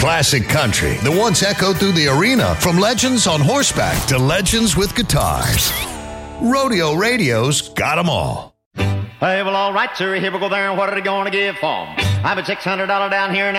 Classic country that once echoed through the arena, from legends on horseback to legends with guitars. Rodeo Radio's got them all. Hey, well, all right, sir. Here we go there. And what are they going to give for 'em? I have a $600 down here now.